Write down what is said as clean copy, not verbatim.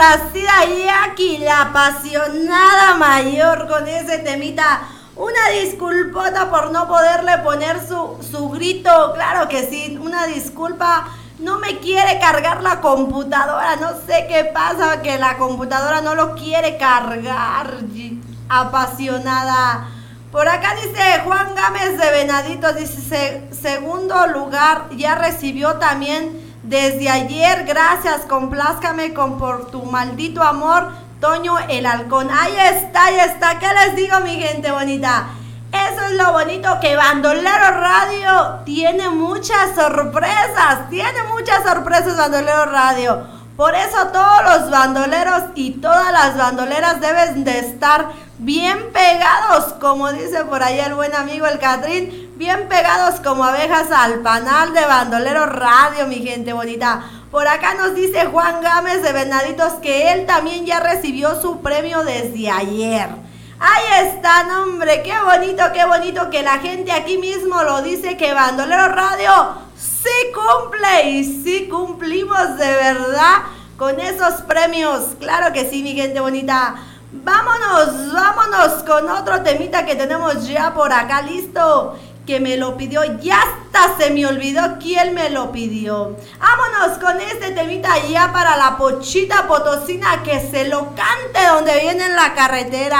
complacida Jackie, la apasionada mayor con ese temita. Una disculpota por no poderle poner su grito, claro que sí, una disculpa. No me quiere cargar la computadora, no sé qué pasa, que la computadora no lo quiere cargar. Apasionada. Por acá dice Juan Gámez de Venaditos, dice segundo lugar, ya recibió también desde ayer, gracias, complázcame por tu maldito amor, Toño el Halcón. Ahí está, ¿qué les digo mi gente bonita? Eso es lo bonito, que Bandolero Radio tiene muchas sorpresas Bandolero Radio. Por eso todos los bandoleros y todas las bandoleras deben de estar bien pegados, como dice por ahí el buen amigo el Catrín, bien pegados como abejas al panal de Bandolero Radio, mi gente bonita. Por acá nos dice Juan Gámez de Venaditos que él también ya recibió su premio desde ayer. Ahí están, hombre, qué bonito que la gente aquí mismo lo dice, que Bandolero Radio sí cumple y sí cumplimos de verdad con esos premios. Claro que sí, mi gente bonita. Vámonos con otro temita que tenemos ya por acá listo, que me lo pidió, ya hasta se me olvidó quién me lo pidió. Vámonos con este temita ya para la Pochita Potosina, que se lo cante donde viene en la carretera.